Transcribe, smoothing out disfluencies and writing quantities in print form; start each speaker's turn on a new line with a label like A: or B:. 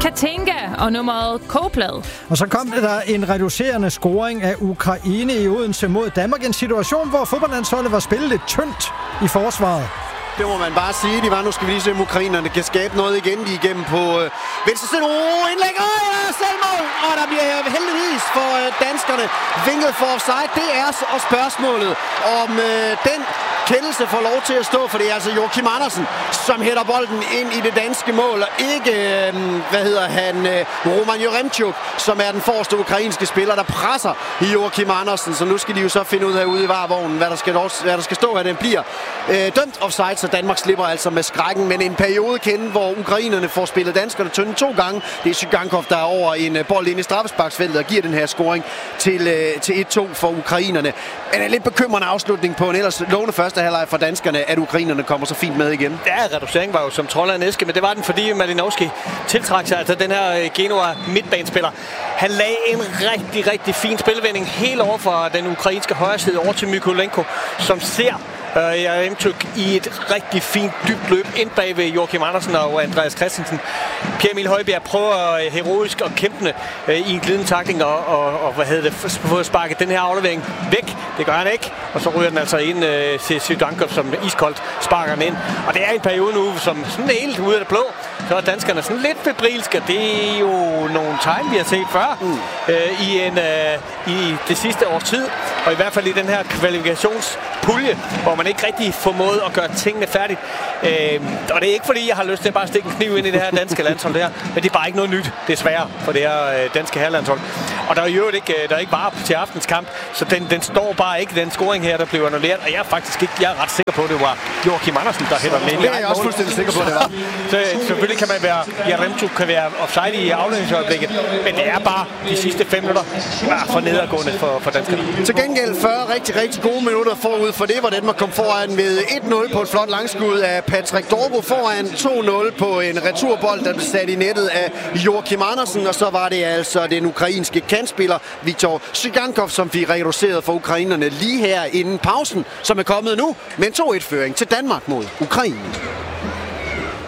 A: Katinka og nummeret Kogeplade.
B: Og så kom der en reducerende scoring af Ukraine i Odense mod Danmark. En situation, hvor fodboldlandsholdet var spillet lidt tyndt i forsvaret.
C: Det må man bare sige. Nu skal vi lige se, om ukrainerne kan skabe noget igen lige igennem på venstre side. Indlæg! Selvmål! Og der bliver heldigvis for danskerne vinket for offside. Det er så spørgsmålet, om den kendelse får lov til at stå, for det er altså Joachim Andersen, som hætter bolden ind i det danske mål, og ikke, Roman Jaremchuk, som er den forreste ukrainske spiller, der presser Joachim Andersen. Så nu skal de jo så finde ud af ude i varevognen, hvad der skal stå her. Den bliver dømt offside, så Danmark slipper altså med skrækken, men en periode kende, hvor ukrainerne får spillet danskerne tynde 2 gange. Det er Zygankov, der er over en bold ind i straffesparksfeltet og giver den her scoring til 1-2 for ukrainerne. Men en lidt bekymrende afslutning på en ellers lovende første halvleg for danskerne, at ukrainerne kommer så fint med igen.
D: Ja, reducering var jo som trold af en æske, men det var den, fordi Malinowski tiltrak sig, altså den her Genoa midtbanespiller. Han lagde en rigtig, rigtig fin spilvending helt over fra den ukrainske højre side over til Mykolenko, som ser Jaremchuk i et rigtig fint dybt løb ind bag ved Joachim Andersen og Andreas Christensen. Pierre Emil Højbjerg prøver heroisk og kæmpende i en glidende tackling og få sparket den her aflevering væk. Det gør han ikke, og så ryger den altså ind til Zygankov, som iskoldt sparker den ind. Og det er en periode nu, som sådan helt ude af det blå, så er danskerne sådan lidt febrilske. Det er jo nogle tegn, vi har set før i det sidste års tid, og i hvert fald i den her kvalifikationspulje, hvor man ikke rigtig formåede at gøre tingene færdigt. Og det er ikke fordi, jeg har lyst til at bare stikke en kniv ind i det her danske landshold der, men det er bare ikke noget nyt, desværre, for det her danske herrelandshold. Og der er jo ikke bare til aftens kamp, så den står bare ikke, den scoring her, der blev annulleret. Og jeg er ret sikker på, at det var Joachim Andersen, der hætter den ind.
C: Det er jeg også fuldstændig sikker på, det var.
D: Så selvfølgelig kan man være, Jaremchuk kan være offside i aflønningsøjeblikket, men det er bare de sidste 5 minutter for nedadgående for danskerne.
C: Til gengæld 40 rigtig, rigtig gode minutter forud for det, hvor Danmark kom foran med 1-0 på et flot langskud af Patrick Dorbo, foran 2-0 på en returbold, der blev sat i nettet af Joachim Andersen, og så var det altså den ukrainske kantspiller Viktor Zygankov, som fik reduceret for ukrainerne lige her inden pausen, som er kommet nu, med en 2-1-føring til Danmark mod Ukraine.